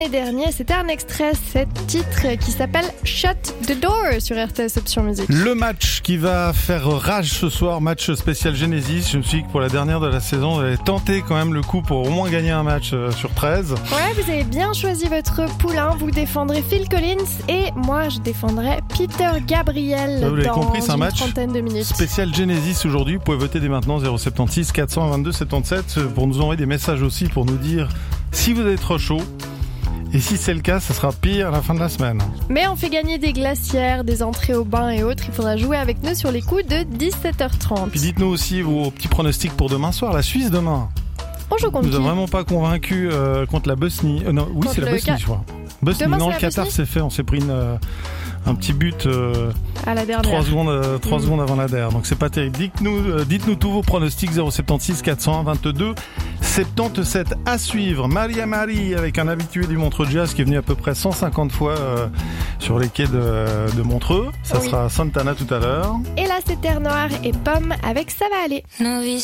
Dernier, c'était un extrait, cet titre qui s'appelle Shut the Door sur RTS Option Musique. Le match qui va faire rage ce soir, match spécial Genesis. Je me suis dit que pour la dernière de la saison, j'allais tenter quand même le coup pour au moins gagner un match sur 13. Ouais, vous avez bien choisi votre poulain. Vous défendrez Phil Collins et moi je défendrai Peter Gabriel vous l'avez dans compris, c'est un une match trentaine de minutes. Spécial Genesis aujourd'hui. Vous pouvez voter dès maintenant 076 422 77 pour nous envoyer des messages aussi pour nous dire si vous êtes trop chaud. Et si c'est le cas, ça sera pire à la fin de la semaine. Mais on fait gagner des glacières, des entrées au bain et autres. Il faudra jouer avec nous sur les coups de 17h30. Puis dites-nous aussi vos petits pronostics pour demain soir. La Suisse demain. On joue contre Nous a qui ? vraiment pas convaincu contre la Bosnie. Non, oui, Contre c'est la Bosnie, je crois. Bosnie, Demain, non, c'est le la Qatar Bosnie c'est fait. On s'est pris un petit but à la dernière. 3 secondes avant la der. Donc c'est pas terrible. Dites-nous tous vos pronostics 076 422 77 à suivre. Maria Marie avec un habitué du Montreux Jazz qui est venu à peu près 150 fois sur les quais de Montreux. Ça sera Santana tout à l'heure. Et là c'est Terre Noire et Pomme avec Ça va aller.